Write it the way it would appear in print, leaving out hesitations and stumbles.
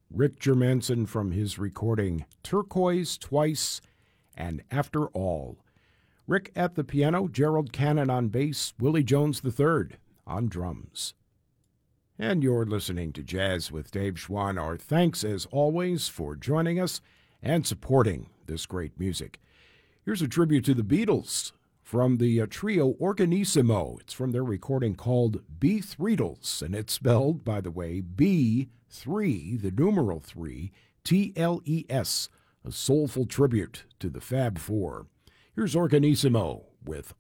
Rick Germanson from his recording Turquoise Twice and After All. Rick at the piano, Gerald Cannon on bass, Willie Jones III on drums. And you're listening to Jazz with Dave Schwann. Our thanks, as always, for joining us and supporting this great music. Here's a tribute to the Beatles from the trio Organissimo. It's from their recording called B-Threedles, and it's spelled, by the way, B3, the numeral 3, T-L-E-S, a soulful tribute to the Fab Four. Here's Organissimo with